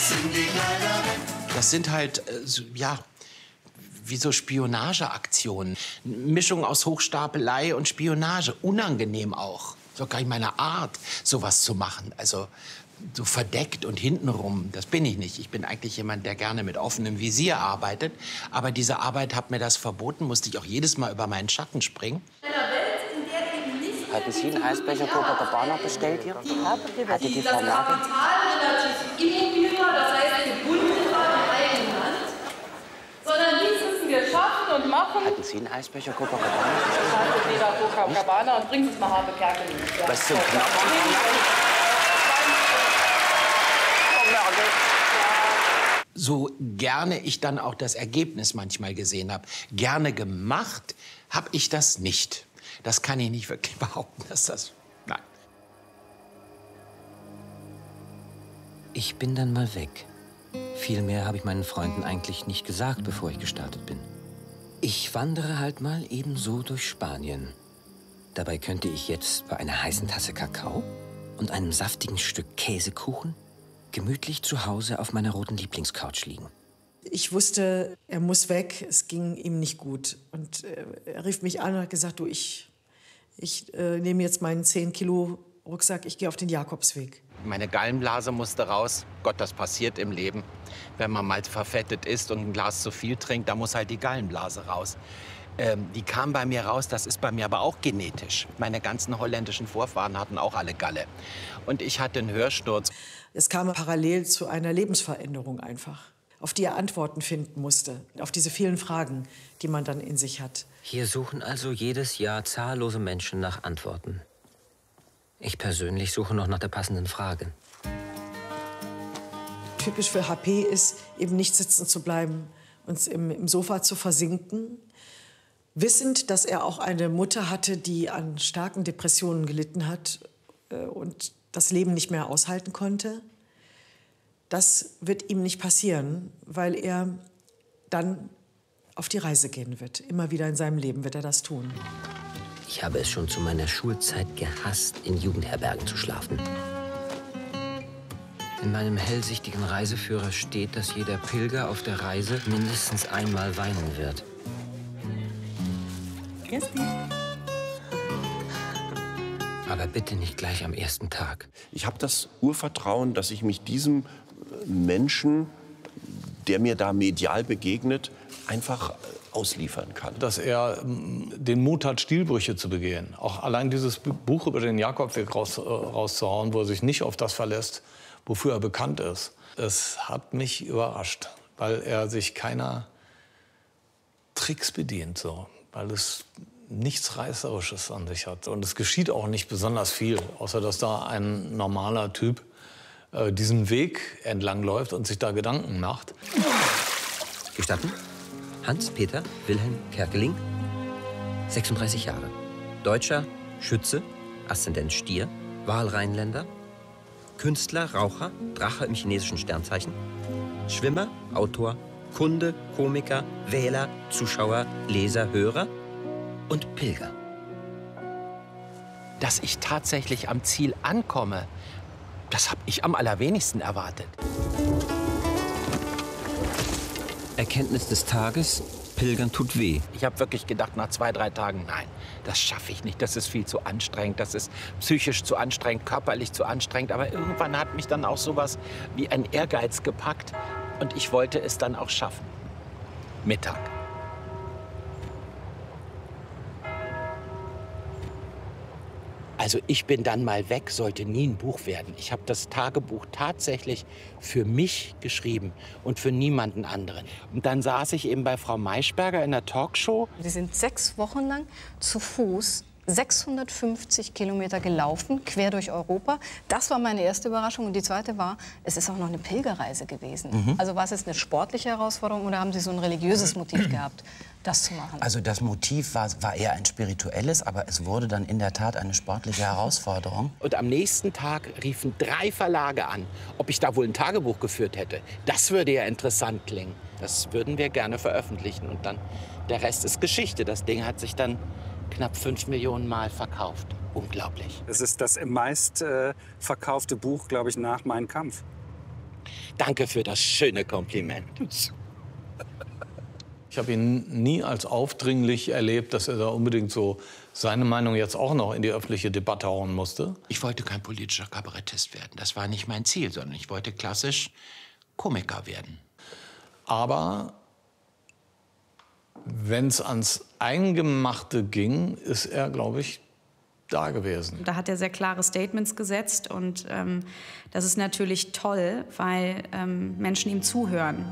Das sind halt, ja, wie so Spionageaktionen. Mischung aus Hochstapelei und Spionage. Unangenehm auch. So gar nicht meine Art, sowas zu machen. Also so verdeckt und hintenrum, das bin ich nicht. Ich bin eigentlich jemand, der gerne mit offenem Visier arbeitet. Aber diese Arbeit hat mir das verboten, musste ich auch jedes Mal über meinen Schatten springen. Hatten Sie einen Eisbecher Copacabana bestellt hier? Hatte die Frau Das Kapital relativ immobil war, das heißt gebunden war in eigenen Hand. Sondern dies müssen wir schaffen und machen. Hatten Sie einen Eisbecher Copacabana? Ich hatte wieder Copacabana und bringen Sie mal Habe Kerkeling. Ja. Was zum So gerne ich dann auch das Ergebnis manchmal gesehen habe, gerne gemacht habe ich das nicht. Das kann ich nicht wirklich behaupten, dass das... Nein. Ich bin dann mal weg. Viel mehr habe ich meinen Freunden eigentlich nicht gesagt, bevor ich gestartet bin. Ich wandere halt mal ebenso durch Spanien. Dabei könnte ich jetzt bei einer heißen Tasse Kakao und einem saftigen Stück Käsekuchen gemütlich zu Hause auf meiner roten Lieblingscouch liegen. Ich wusste, er muss weg, es ging ihm nicht gut. Und er rief mich an und hat gesagt, du, ich nehme jetzt meinen 10-Kilo-Rucksack, ich gehe auf den Jakobsweg. Meine Gallenblase musste raus. Gott, das passiert im Leben. Wenn man mal verfettet ist und ein Glas zu viel trinkt, da muss halt die Gallenblase raus. Die kam bei mir raus, das ist bei mir aber auch genetisch. Meine ganzen holländischen Vorfahren hatten auch alle Galle. Und ich hatte einen Hörsturz. Es kam parallel zu einer Lebensveränderung einfach, auf die er Antworten finden musste, auf diese vielen Fragen, die man dann in sich hat. Hier suchen also jedes Jahr zahllose Menschen nach Antworten. Ich persönlich suche noch nach der passenden Frage. Typisch für HP ist, eben nicht sitzen zu bleiben und im Sofa zu versinken, wissend, dass er auch eine Mutter hatte, die an starken Depressionen gelitten hat und das Leben nicht mehr aushalten konnte. Das wird ihm nicht passieren, weil er dann auf die Reise gehen wird. Immer wieder in seinem Leben wird er das tun. Ich habe es schon zu meiner Schulzeit gehasst, in Jugendherbergen zu schlafen. In meinem hellsichtigen Reiseführer steht, dass jeder Pilger auf der Reise mindestens einmal weinen wird. Aber bitte nicht gleich am ersten Tag. Ich habe das Urvertrauen, dass ich mich diesem Menschen, der mir da medial begegnet, einfach ausliefern kann. Dass er den Mut hat, Stilbrüche zu begehen. Auch allein dieses Buch über den Jakobsweg rauszuhauen, wo er sich nicht auf das verlässt, wofür er bekannt ist. Es hat mich überrascht, weil er sich keiner Tricks bedient, so. Weil es nichts Reißerisches an sich hat. Und es geschieht auch nicht besonders viel, außer dass da ein normaler Typ diesen Weg entlang läuft und sich da Gedanken macht. Gestatten? Hans-Peter Wilhelm Kerkeling, 36 Jahre. Deutscher, Schütze, Aszendent Stier, Wahlrheinländer, Künstler, Raucher, Drache im chinesischen Sternzeichen, Schwimmer, Autor, Kunde, Komiker, Wähler, Zuschauer, Leser, Hörer und Pilger. Dass ich tatsächlich am Ziel ankomme, das habe ich am allerwenigsten erwartet. Erkenntnis des Tages: Pilgern tut weh. Ich habe wirklich gedacht, nach 2, 3 Tagen, nein, das schaffe ich nicht. Das ist viel zu anstrengend, das ist psychisch zu anstrengend, körperlich zu anstrengend. Aber irgendwann hat mich dann auch sowas wie ein Ehrgeiz gepackt. Und ich wollte es dann auch schaffen. Mittag. Also ich bin dann mal weg, sollte nie ein Buch werden. Ich habe das Tagebuch tatsächlich für mich geschrieben und für niemanden anderen. Und dann saß ich eben bei Frau Maischberger in der Talkshow. Wir sind 6 Wochen lang zu Fuß 650 Kilometer gelaufen, quer durch Europa. Das war meine erste Überraschung. Und die zweite war, es ist auch noch eine Pilgerreise gewesen. Also war es jetzt eine sportliche Herausforderung oder haben Sie so ein religiöses Motiv gehabt, das zu machen? Also das Motiv war eher ein spirituelles, aber es wurde dann in der Tat eine sportliche Herausforderung. Und am nächsten Tag riefen 3 Verlage an, ob ich da wohl ein Tagebuch geführt hätte. Das würde ja interessant klingen. Das würden wir gerne veröffentlichen. Und dann, der Rest ist Geschichte. Das Ding hat sich dann knapp 5 Millionen Mal verkauft. Unglaublich. Es ist das meist verkaufte Buch, glaube ich, nach Mein Kampf. Danke für das schöne Kompliment. Ich habe ihn nie als aufdringlich erlebt, dass er da unbedingt so seine Meinung jetzt auch noch in die öffentliche Debatte hauen musste. Ich wollte kein politischer Kabarettist werden. Das war nicht mein Ziel, sondern ich wollte klassisch Komiker werden. Aber wenn es ans Eingemachte ging, ist er, glaube ich, da gewesen. Da hat er sehr klare Statements gesetzt und das ist natürlich toll, weil Menschen ihm zuhören.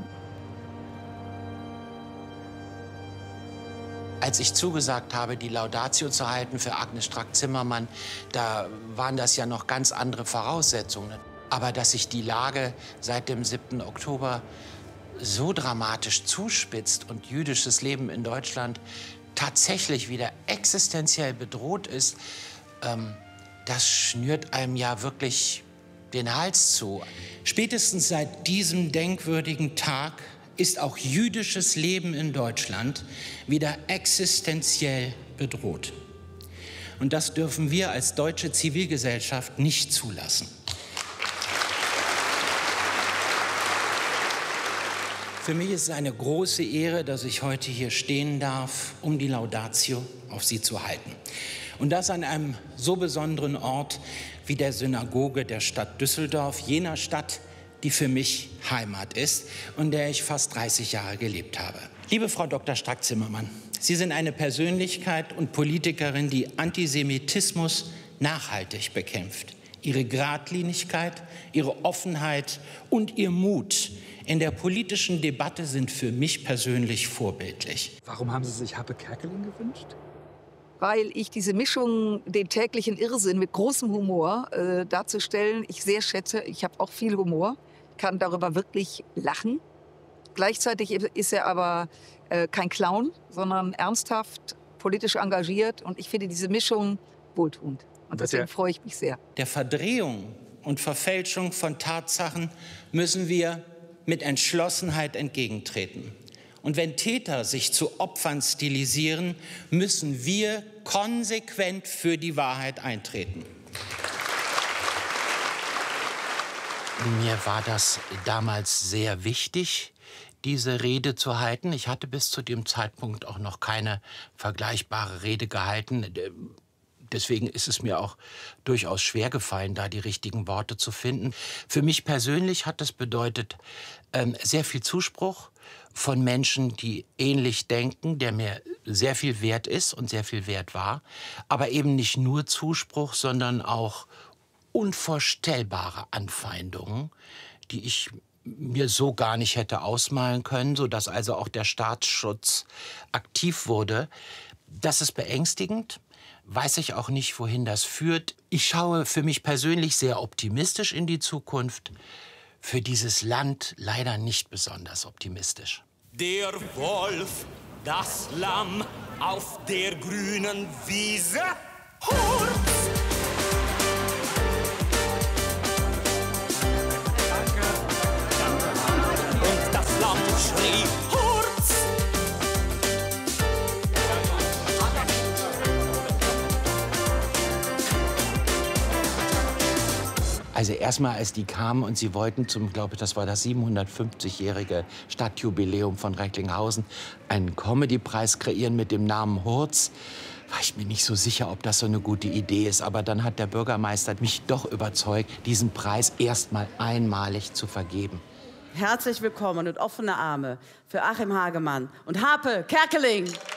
Als ich zugesagt habe, die Laudatio zu halten für Agnes Strack-Zimmermann, da waren das ja noch ganz andere Voraussetzungen. Aber dass sich die Lage seit dem 7. Oktober so dramatisch zuspitzt und jüdisches Leben in Deutschland tatsächlich wieder existenziell bedroht ist, das schnürt einem ja wirklich den Hals zu. Spätestens seit diesem denkwürdigen Tag ist auch jüdisches Leben in Deutschland wieder existenziell bedroht. Und das dürfen wir als deutsche Zivilgesellschaft nicht zulassen. Für mich ist es eine große Ehre, dass ich heute hier stehen darf, um die Laudatio auf Sie zu halten. Und das an einem so besonderen Ort wie der Synagoge der Stadt Düsseldorf, jener Stadt, die für mich Heimat ist und in der ich fast 30 Jahre gelebt habe. Liebe Frau Dr. Strack-Zimmermann, Sie sind eine Persönlichkeit und Politikerin, die Antisemitismus nachhaltig bekämpft. Ihre Geradlinigkeit, Ihre Offenheit und Ihr Mut in der politischen Debatte sind für mich persönlich vorbildlich. Warum haben Sie sich Happe Kerkeling gewünscht? Weil ich diese Mischung, den täglichen Irrsinn mit großem Humor darzustellen, ich sehr schätze. Ich habe auch viel Humor, kann darüber wirklich lachen. Gleichzeitig ist er aber kein Clown, sondern ernsthaft, politisch engagiert. Und ich finde diese Mischung wohltuend. Und deswegen freue ich mich sehr. Der Verdrehung und Verfälschung von Tatsachen müssen wir mit Entschlossenheit entgegentreten. Und wenn Täter sich zu Opfern stilisieren, müssen wir konsequent für die Wahrheit eintreten. Mir war das damals sehr wichtig, diese Rede zu halten. Ich hatte bis zu dem Zeitpunkt auch noch keine vergleichbare Rede gehalten. Deswegen ist es mir auch durchaus schwer gefallen, da die richtigen Worte zu finden. Für mich persönlich hat das bedeutet sehr viel Zuspruch von Menschen, die ähnlich denken, der mir sehr viel wert ist und sehr viel wert war. Aber eben nicht nur Zuspruch, sondern auch unvorstellbare Anfeindungen, die ich mir so gar nicht hätte ausmalen können, sodass also auch der Staatsschutz aktiv wurde. Das ist beängstigend. Weiß ich auch nicht, wohin das führt. Ich schaue für mich persönlich sehr optimistisch in die Zukunft. Für dieses Land leider nicht besonders optimistisch. Der Wolf, das Lamm auf der grünen Wiese. Hurz! Und das Lamm schrie Hurz! Also erstmal, als die kamen und sie wollten zum, glaube ich, das war das 750-jährige Stadtjubiläum von Recklinghausen, einen Comedy-Preis kreieren mit dem Namen Hurz, war ich mir nicht so sicher, ob das so eine gute Idee ist. Aber dann hat der Bürgermeister mich doch überzeugt, diesen Preis erstmal einmalig zu vergeben. Herzlich willkommen und offene Arme für Achim Hagemann und Happe Kerkeling.